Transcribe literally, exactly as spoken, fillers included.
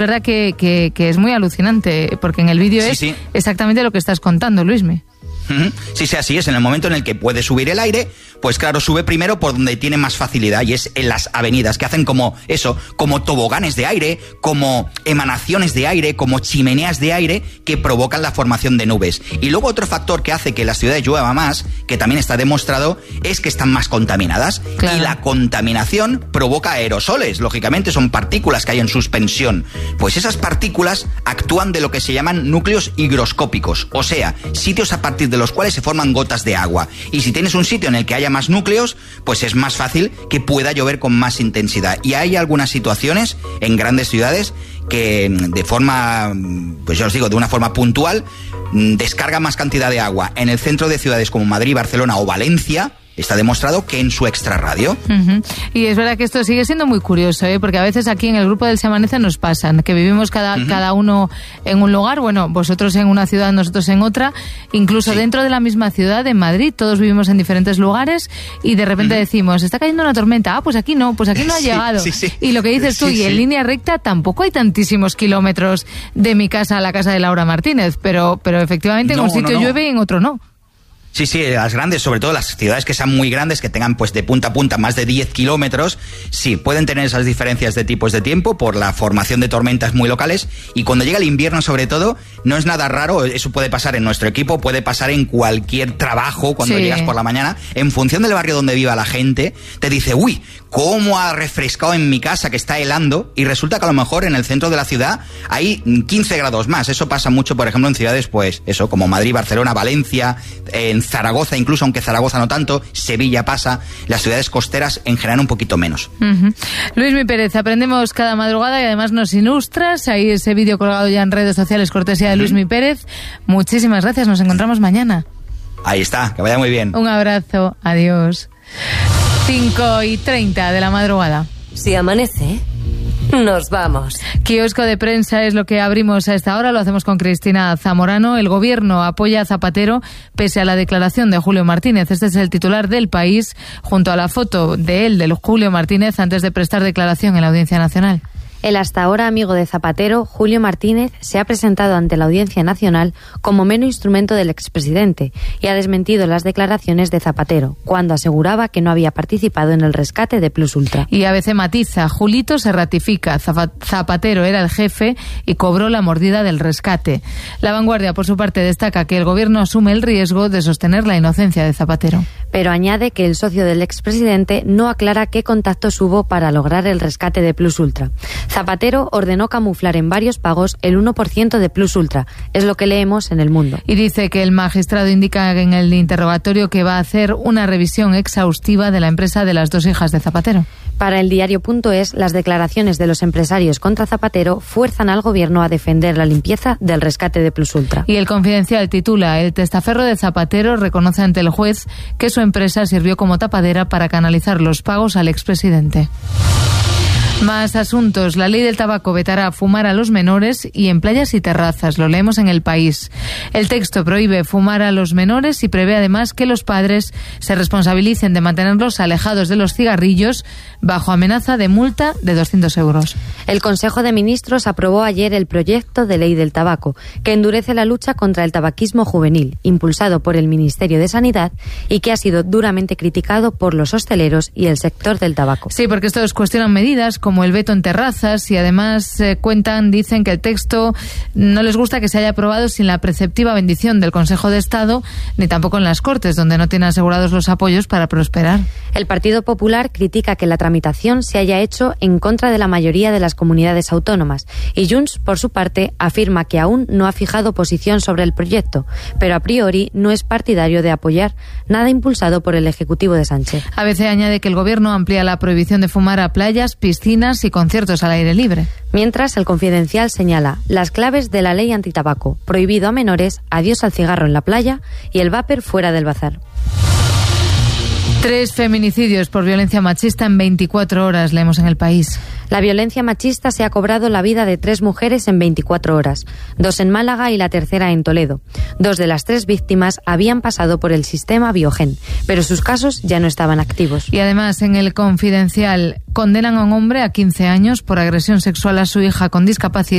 verdad que, que, que es muy alucinante, porque en el vídeo sí, es sí. exactamente lo que estás contando, Luismi. Sí, sí, así es. En el momento en el que puede subir el aire, pues claro, sube primero por donde tiene más facilidad, y es en las avenidas, que hacen como eso, como toboganes de aire, como emanaciones de aire, como chimeneas de aire que provocan la formación de nubes. Y luego otro factor que hace que las ciudades llueva más, que también está demostrado, es que están más contaminadas. Claro. Y la contaminación provoca aerosoles, lógicamente son partículas que hay en suspensión. Pues esas partículas actúan de lo que se llaman núcleos higroscópicos, o sea, sitios a partir de los cuales se forman gotas de agua. Y si tienes un sitio en el que haya más núcleos, pues es más fácil que pueda llover con más intensidad. Y hay algunas situaciones en grandes ciudades que de forma, pues ya os digo, de una forma puntual, descarga más cantidad de agua. En el centro de ciudades como Madrid, Barcelona o Valencia, está demostrado que en su extrarradio. Uh-huh. Y es verdad que esto sigue siendo muy curioso, ¿eh? Porque a veces aquí en el grupo del Se Amanece nos pasan, que vivimos cada, uh-huh. cada uno en un lugar, bueno, vosotros en una ciudad, nosotros en otra, incluso sí. dentro de la misma ciudad, en Madrid, todos vivimos en diferentes lugares y de repente uh-huh. decimos, está cayendo una tormenta, ah, pues aquí no, pues aquí no ha sí, llegado. Sí, sí. Y lo que dices tú, sí, y sí. en línea recta tampoco hay tantísimos kilómetros de mi casa a la casa de Laura Martínez, pero, pero efectivamente no, en un sitio no, no. llueve y en otro no. Sí, sí, las grandes, sobre todo las ciudades que sean muy grandes, que tengan pues de punta a punta más de diez kilómetros, sí, pueden tener esas diferencias de tipos de tiempo por la formación de tormentas muy locales, y cuando llega el invierno sobre todo, no es nada raro, eso puede pasar en nuestro equipo, puede pasar en cualquier trabajo cuando sí. llegas por la mañana, en función del barrio donde viva la gente, te dice, uy, cómo ha refrescado en mi casa que está helando, y resulta que a lo mejor en el centro de la ciudad hay quince grados más. Eso pasa mucho, por ejemplo, en ciudades, pues eso, como Madrid, Barcelona, Valencia, en Zaragoza, incluso, aunque Zaragoza no tanto, Sevilla pasa, las ciudades costeras en general un poquito menos. Uh-huh. Luismi Pérez, aprendemos cada madrugada y además nos ilustras, ahí ese vídeo colgado ya en redes sociales, cortesía de uh-huh. Luismi Pérez. Muchísimas gracias, nos encontramos mañana. Ahí está, que vaya muy bien. Un abrazo, adiós. cinco y treinta de la madrugada. Si amanece, nos vamos. Kiosco de prensa es lo que abrimos a esta hora, lo hacemos con Cristina Zamorano. El gobierno apoya a Zapatero pese a la declaración de Julio Martínez. Este es el titular del País, junto a la foto de él, de Julio Martínez, antes de prestar declaración en la Audiencia Nacional. El hasta ahora amigo de Zapatero, Julio Martínez, se ha presentado ante la Audiencia Nacional como mero instrumento del expresidente y ha desmentido las declaraciones de Zapatero, cuando aseguraba que no había participado en el rescate de Plus Ultra. Y A B C matiza, Julito se ratifica, Zapatero era el jefe y cobró la mordida del rescate. La Vanguardia, por su parte, destaca que el gobierno asume el riesgo de sostener la inocencia de Zapatero. Pero añade que el socio del expresidente no aclara qué contactos hubo para lograr el rescate de Plus Ultra. Zapatero ordenó camuflar en varios pagos el uno por ciento de Plus Ultra, es lo que leemos en El Mundo. Y dice que el magistrado indica en el interrogatorio que va a hacer una revisión exhaustiva de la empresa de las dos hijas de Zapatero. Para el diario.es, las declaraciones de los empresarios contra Zapatero fuerzan al gobierno a defender la limpieza del rescate de Plus Ultra. Y El Confidencial titula, el testaferro de Zapatero reconoce ante el juez que su empresa sirvió como tapadera para canalizar los pagos al expresidente. Más asuntos. La ley del tabaco vetará fumar a los menores y en playas y terrazas. Lo leemos en El País. El texto prohíbe fumar a los menores y prevé además que los padres se responsabilicen de mantenerlos alejados de los cigarrillos bajo amenaza de multa de doscientos euros. El Consejo de Ministros aprobó ayer el proyecto de ley del tabaco, que endurece la lucha contra el tabaquismo juvenil, impulsado por el Ministerio de Sanidad y que ha sido duramente criticado por los hosteleros y el sector del tabaco. Sí, porque estos cuestionan medidas como como el veto en terrazas y además eh, cuentan, dicen que el texto no les gusta que se haya aprobado sin la preceptiva bendición del Consejo de Estado ni tampoco en las Cortes, donde no tienen asegurados los apoyos para prosperar. El Partido Popular critica que la tramitación se haya hecho en contra de la mayoría de las comunidades autónomas y Junts, por su parte, afirma que aún no ha fijado posición sobre el proyecto, pero a priori no es partidario de apoyar nada impulsado por el Ejecutivo de Sánchez. A B C añade que el Gobierno amplía la prohibición de fumar a playas, piscinas y conciertos al aire libre. Mientras, El Confidencial señala las claves de la ley antitabaco: prohibido a menores, adiós al cigarro en la playa y el vapor fuera del bazar. Tres feminicidios por violencia machista en veinticuatro horas, leemos en El País. La violencia machista se ha cobrado la vida de tres mujeres en veinticuatro horas, dos en Málaga y la tercera en Toledo. Dos de las tres víctimas habían pasado por el sistema Biogen, pero sus casos ya no estaban activos. Y además, en El Confidencial, condenan a un hombre a quince años por agresión sexual a su hija con discapacidad